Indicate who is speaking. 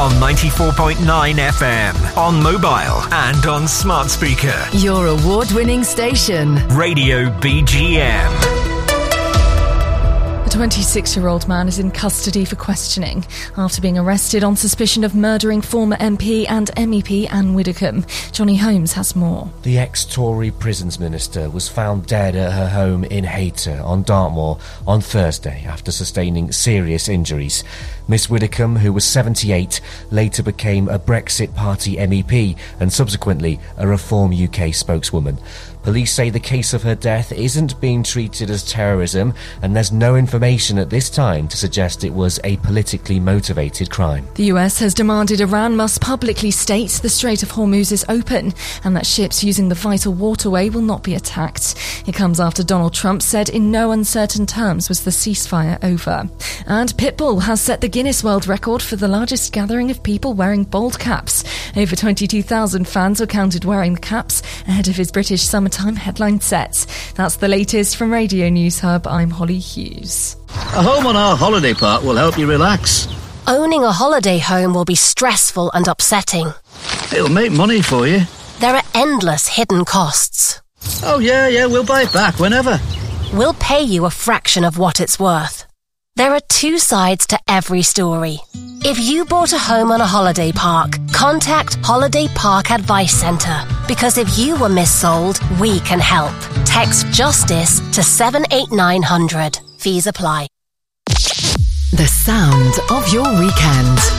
Speaker 1: on 94.9 FM, on mobile and on smart speaker.
Speaker 2: Your award-winning station.
Speaker 1: Radio BGM.
Speaker 3: A 26-year-old man is in custody for questioning after being arrested on suspicion of murdering former MP and MEP Anne Widdecombe. Johnny Holmes has more.
Speaker 4: The ex-Tory prisons minister was found dead at her home in Hayter on Dartmoor on Thursday after sustaining serious injuries. Miss Widdecombe, who was 78, later became a Brexit Party MEP and subsequently a Reform UK spokeswoman. Police say the case of her death isn't being treated as terrorism, and there's no information at this time to suggest it was a politically motivated crime.
Speaker 3: The US has demanded Iran must publicly state the Strait of Hormuz is open and that ships using the vital waterway will not be attacked. It comes after Donald Trump said in no uncertain terms was the ceasefire over. And Pitbull has set the Guinness World Record for the largest gathering of people wearing bald caps. Over 22,000 fans were counted wearing the caps ahead of his British summertime headline sets. That's the latest from Radio News Hub. I'm Holly Hughes.
Speaker 5: A home on our holiday park will help you relax.
Speaker 6: Owning a holiday home will be stressful and upsetting.
Speaker 5: It'll make money for you.
Speaker 6: There are endless hidden costs.
Speaker 5: Oh yeah, we'll buy it back whenever.
Speaker 6: We'll pay you a fraction of what it's worth. There are two sides to every story. If you bought a home on a holiday park, contact Holiday Park Advice Centre, because if you were missold, we can help. Text JUSTICE to 78900. Fees apply.
Speaker 2: The sound of your weekend.